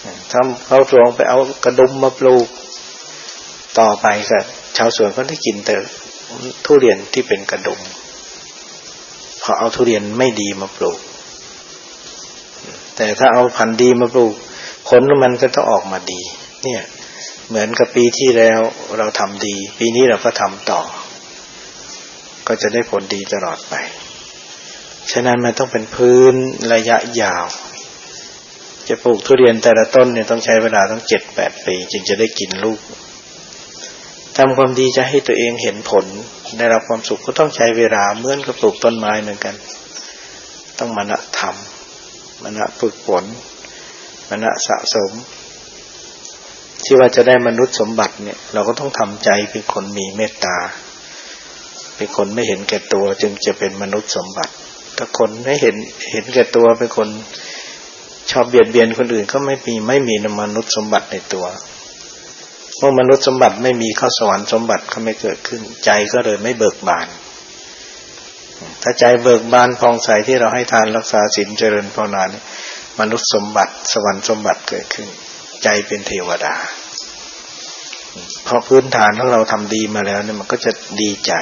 ถ้าเขาสวนไปเอากระดุมมาปลูกต่อไปก็ชาวสวนก็ได้กินแต่ทุเรียนที่เป็นกระดุมพอเอาทุเรียนไม่ดีมาปลูกแต่ถ้าเอาพันธุ์ดีมาปลูกผลมันก็ต้องออกมาดีเนี่ยเหมือนกับปีที่แล้วเราทำดีปีนี้เราก็ทำต่อก็จะได้ผลดีตลอดไปฉะนั้นมันต้องเป็นพื้นระยะยาวจะปลูกทุเรียนแต่ละต้นเนี่ยต้องใช้เวลาต้อง 7-8 ปีจึงจะได้กินลูกทำความดีจะให้ตัวเองเห็นผลได้รับความสุขก็ต้องใช้เวลาเหมือนกับปลูกต้นไม้เหมือนกันต้องมณธรรมมณฝึกฝนมณสะสมที่ว่าจะได้มนุษย์สมบัติเนี่ยเราก็ต้องทำใจเป็นคนมีเมตตาเป็นคนไม่เห็นแก่ตัวจึงจะเป็นมนุษย์สมบัติถ้าคนไม่เห็นแก่ตัวเป็นคนชอบเบียดเบียนคนอื่นก็ไม่มีมนุษย์สมบัติในตัวเมื่อมนุษย์สมบัติไม่มีเข้าสวรรค์สมบัติก็ไม่เกิดขึ้นใจก็เลยไม่เบิกบานถ้าใจเบิกบานผ่องใสที่เราให้ทานรักษาศีลเจริญภาวนาเนี่ยมนุษย์สมบัติสวรรค์สมบัติเกิดขึ้นใจเป็นเทวดาเพราะพื้นฐานที่เราทำดีมาแล้วเนี่ยมันก็จะดีใจ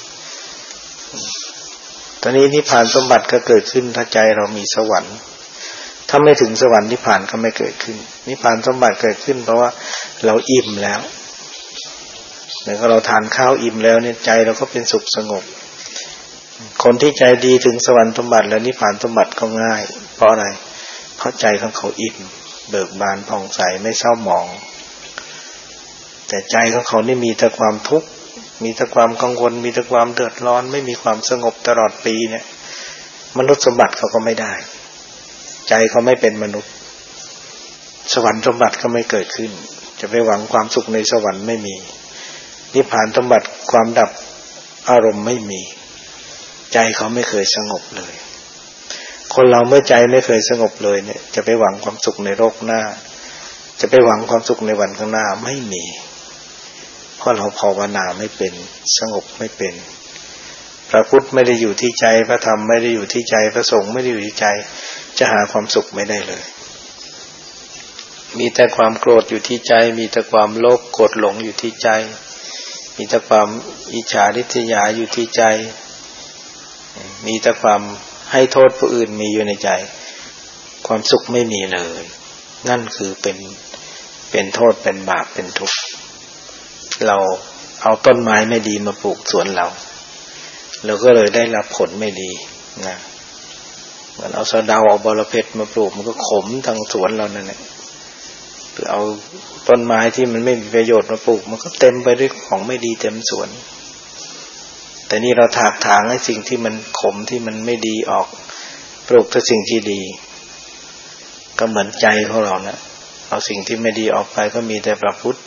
ตอนนี้นิพพานสมบัติก็เกิดขึ้นถ้าใจเรามีสวรรค์ถ้าไม่ถึงสวรรค์นิพพานก็ไม่เกิดขึ้นนิพพานสมบัติเกิดขึ้นเพราะว่าเราอิ่มแล้วแล้วก็เราทานข้าวอิ่มแล้วเนี่ยใจเราก็เป็นสุขสงบคนที่ใจดีถึงสวรรค์สมบัติแล้วนิพพานสมบัติก็ง่ายเพราะอะไรเพราะใจของเขาอิ่มเบิกบานผ่องใสไม่เศร้าหมองแต่ใจของเขานี่มีแต่ความทุกข์มีแต่ความกังวลมีแต่ความเดือดร้อนไม่มีความสงบตลอดปีเนี่ยมนุษย์สมบัติเขาก็ไม่ได้ใจเขาไม่เป็นมนุษย์สวรรค์สมบัติก็ไม่เกิดขึ้นจะไปหวังความสุขในสวรรค์ไม่มีนิพพานสมบัติความดับอารมณ์ไม่มีใจเขาไม่เคยสงบเลยคนเราเมื่อใจไม่เคยสงบเลยเนี่ยจะไปหวังความสุขในโลกหน้าจะไปหวังความสุขในวันข้างหน้าไม่มีเพราะเราภาวนาไม่เป็นสงบไม่เป็นพระพุทธไม่ได้อยู่ที่ใจพระธรรมไม่ได้อยู่ที่ใจพระสงฆ์ไม่ได้อยู่ที่ใจจะหาความสุขไม่ได้เลยมีแต่ความโกรธอยู่ที่ใจมีแต่ความโลภโกรธหลงอยู่ที่ใจมีแต่ความอิจฉาริษยาอยู่ที่ใจมีแต่ความให้โทษผู้อื่นมีอยู่ในใจความสุขไม่มีเลยนั่นคือเป็นโทษเป็นบาปเป็นทุกข์เราเอาต้นไม้ไม่ดีมาปลูกสวนเราก็เลยได้รับผลไม่ดีนะเหมือนเอาสะเดาเอาบอระเพ็ดมาปลูกมันก็ขมทั้งสวนเรานั่นแหละหรือเอาต้นไม้ที่มันไม่มีประโยชน์มาปลูกมันก็เต็มไปด้วยของไม่ดีเต็มสวนแต่นี่เราถากถางให้สิ่งที่มันขมที่มันไม่ดีออกปลูกแต่สิ่งที่ดีก็เหมือนใจของเรานะเอาสิ่งที่ไม่ดีออกไปก็มีแต่พระพุทธ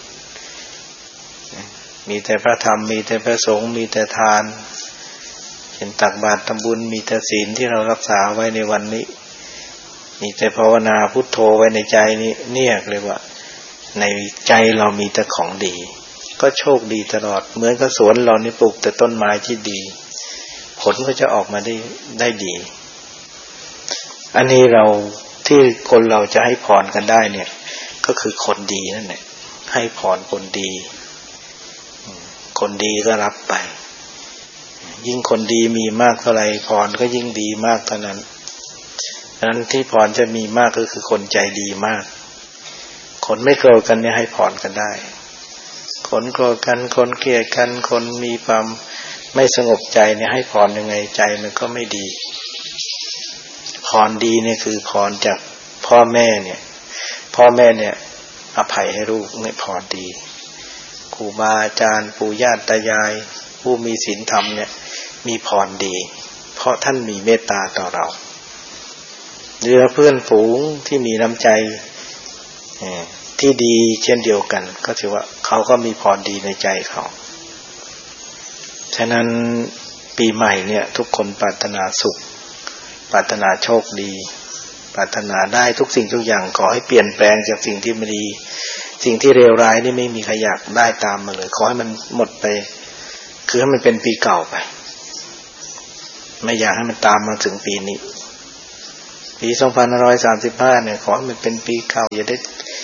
มีแต่พระธรรมมีแต่พระสงฆ์มีแต่ทานเป็นตักบาตรทำบุญมีแต่ศีลที่เรารักษาไว้ในวันนี้มีแต่ภาวนาพุทโธไว้ในใจนี้เนี่ยเรียกว่าในใจเรามีแต่ของดีก็โชคดีตลอดเหมือนกับสวนเรานี่ปลูกแต่ต้นไม้ที่ดีผลก็จะออกมาได้ดีอันนี้เราที่คนเราจะให้พรกันได้เนี่ยก็คือคนดีนั่นแหละให้พรคนดีคนดีก็รับไปยิ่งคนดีมีมากเท่าไรพรก็ยิ่งดีมากเท่านั้นดังนั้นที่พรจะมีมากก็คือคนใจดีมากคนไม่โกรธกันเนี่ยให้พรกันได้คนโกรธกันคนเกลียดกันคนมีความไม่สงบใจเนี่ยให้พรยังไงใจมันก็ไม่ดีพรดีเนี่ยคือพรจากพ่อแม่เนี่ยอภัยให้ลูกเนี่ยพรดีครูบาอาจารย์ปู่ย่าตายายผู้มีศีลธรรมเนี่ยมีพรดีเพราะท่านมีเมตตาต่อเราหรือเพื่อนฝูงที่มีน้ำใจที่ดีเช่นเดียวกันก็ถือว่าเขาก็มีพรดีในใจเขาฉะนั้นปีใหม่เนี่ยทุกคนปรารถนาสุขปรารถนาโชคดีปรารถนาได้ทุกสิ่งทุกอย่างขอให้เปลี่ยนแปลงจากสิ่งที่ไม่ดีสิ่งที่เลวร้ายนี่ไม่มีใครอยากได้ตามมาเลยขอให้มันหมดไปคือให้มันเป็นปีเก่าไปไม่อยากให้มันตามมาถึงปีนี้ปี2535เนี่ยขอให้มันเป็นปีเก่าอย่าได้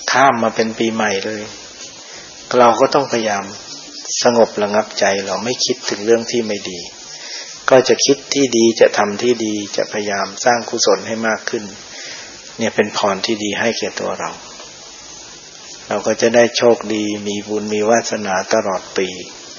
ข้ามมาเป็นปีใหม่เลยเราก็ต้องพยายามสงบระงับใจเราไม่คิดถึงเรื่องที่ไม่ดีก็จะคิดที่ดีจะทำที่ดีจะพยายามสร้างกุศลให้มากขึ้นเนี่ยเป็นพรที่ดีให้แก่ตัวเราก็จะได้โชคดีมีบุญมีวาสนาตลอดปี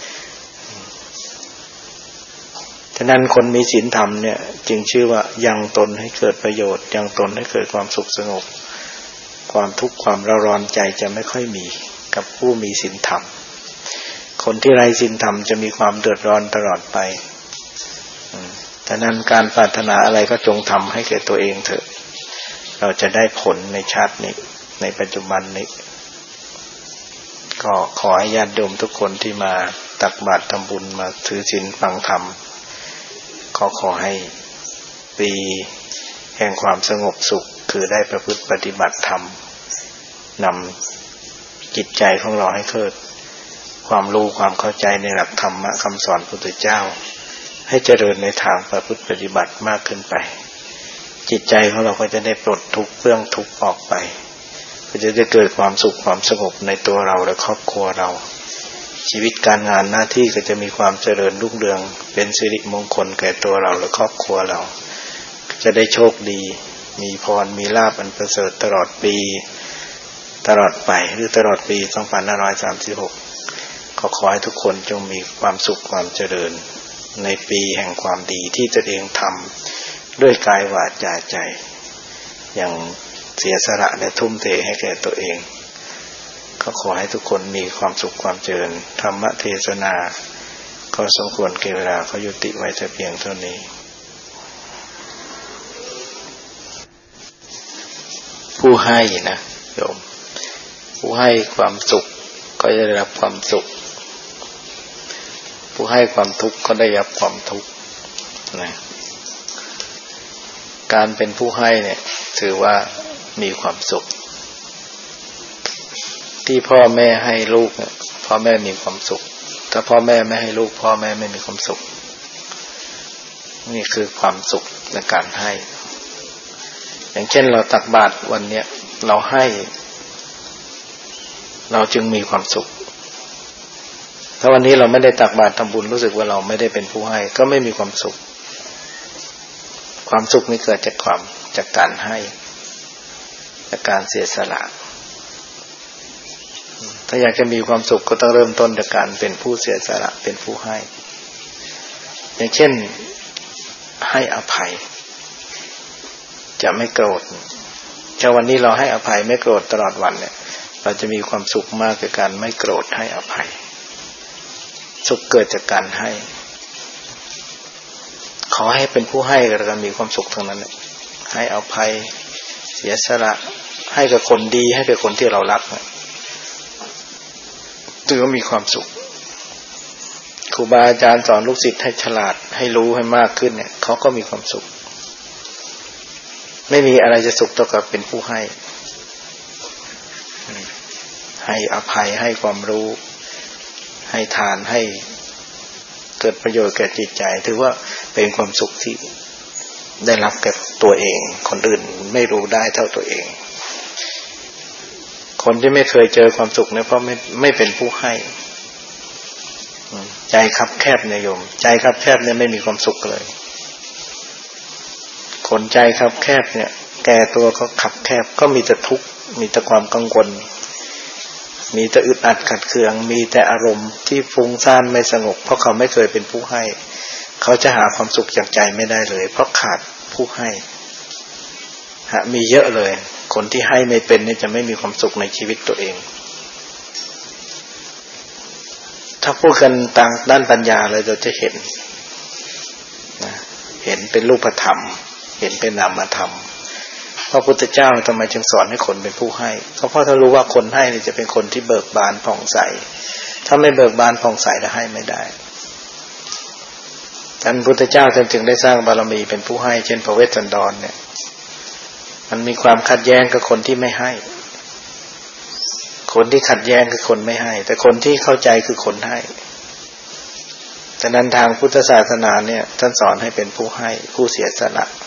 ฉะนั้นคนมีศีลธรรมเนี่ยจึงชื่อว่ายังตนให้เกิดประโยชน์ยังตนให้เกิดความสุขสงบความทุกข์ความเร่าร้อนใจจะไม่ค่อยมีกับผู้มีศีลธรรมคนที่ไร้ศีลธรรมจะมีความเดือดร้อนตลอดไปฉะนั้นการปรารถนาอะไรก็จงทำให้แก่ตัวเองเถอะเราจะได้ผลในชาตินี้ในปัจจุบันนี้ก็ขอให้ญาติโยมทุกคนที่มาตักบาตรทำบุญมาถือศีลฟังธรรมขอให้ปีแห่งความสงบสุขคือได้ประพฤติปฏิบัติธรรมนำจิตใจของเราให้เกิดความรู้ความเข้าใจในหลักธรรมะคำสอนพระพุทธเจ้าให้เจริญในทางประพฤติปฏิบัติมากขึ้นไปจิตใจของเราก็จะได้ปลดทุกข์เรื่องทุกข์ออกไปก็จะได้เกิดความสุขความสงบในตัวเราและครอบครัวเราชีวิตการงานหน้าที่ก็จะมีความเจริญรุ่งเรืองเป็นสิริมงคลแก่ตัวเราและครอบครัวเราจะได้โชคดีมีพรมีลาภอันประเสริฐตลอดปีตลอดไปหรือตลอดปี2536ขอให้ทุกคนจงมีความสุขความเจริญในปีแห่งความดีที่ตนเองทำด้วยกายวาจาใจอย่างเสียสละและทุ่มเทให้แก่ตัวเองก็ขอให้ทุกคนมีความสุขความเจริญธรรมเทศนาก็สมควรแก่เวลาก็ยุติไว้แต่เพียงเท่านี้ผู้ให้นะโยมผู้ให้ความสุขก็จะได้รับความสุขผู้ให้ความทุกข์ก็ได้รับความทุกข์นะการเป็นผู้ให้เนี่ยถือว่ามีความสุขที่พ่อแม่ให้ลูกเนี่ยพ่อแม่มีความสุขถ้าพ่อแม่ไม่ให้ลูกพ่อแม่ไม่มีความสุขนี่คือความสุขในการให้อย่างเช่นเราตักบาตรวันเนี้ยเราให้เราจึงมีความสุขถ้าวันนี้เราไม่ได้ตักบาตรทำบุญรู้สึกว่าเราไม่ได้เป็นผู้ให้ก็ไม่มีความสุขความสุขนี้เกิดจากการให้จากการเสียสละถ้าอยากจะมีความสุขก็ต้องเริ่มต้นจากการเป็นผู้เสียสละเป็นผู้ให้อย่างเช่นให้อภัยจะไม่โกรธถ้าวันนี้เราให้อภัยไม่โกรธตลอดวันเนี่ยเราจะมีความสุขมากกับการไม่โกรธให้อภัยสุขเกิดจากการให้ขอให้เป็นผู้ให้แล้วกันมีความสุขทั้งนั้นให้อภัยเสียสละให้กับคนดีให้กับคนที่เรารักถือว่ามีความสุขครูบาอาจารย์สอนลูกศิษย์ให้ฉลาดให้รู้ให้มากขึ้นเนี่ยเขาก็มีความสุขไม่มีอะไรจะสุขเท่ากับเป็นผู้ให้อภัยให้ความรู้ให้ทานให้เกิดประโยชน์แก่จิตใจถือว่าเป็นความสุขที่ได้รับแก่ตัวเองคนอื่นไม่รู้ได้เท่าตัวเองคนที่ไม่เคยเจอความสุขเนี่ยเพราะไม่เป็นผู้ให้ใจคับแคบเนี่ยโยมใจคับแคบเนี่ยไม่มีความสุขเลยคนใจคับแคบเนี่ยแก่ตัวก็คับแคบก็มีแต่ทุกข์มีแต่ความกังวลมีแต่อึดอัดขัดเคืองมีแต่อารมณ์ที่ฟุ้งซ่านไม่สงบเพราะเขาไม่เคยเป็นผู้ให้เขาจะหาความสุขจากใจไม่ได้เลยเพราะขาดผู้ให้มีเยอะเลยคนที่ให้ไม่เป็นเนี่ยจะไม่มีความสุขในชีวิตตัวเองถ้าพูดกันทางด้านปัญญาเลยเราจะเห็นเป็นรูปธรรมเห็นเป็นนามธรรมพระพุทธเจ้าทำไมจึงสอนให้คนเป็นผู้ให้เพราะถ้ารู้ว่าคนให้นี่จะเป็นคนที่เบิกบานผ่องใสถ้าไม่เบิกบานผ่องใสจะให้ไม่ได้ท่านพุทธเจ้าท่านจึงได้สร้างบารมีเป็นผู้ให้เช่นพระเวสสันดรเนี่ยมันมีความขัดแย้งกับคนที่ไม่ให้คนที่ขัดแย้งคือคนไม่ให้แต่คนที่เข้าใจคือคนให้ฉะนั้นทางพุทธศาสนาเนี่ยท่านสอนให้เป็นผู้ให้ผู้เสียสละ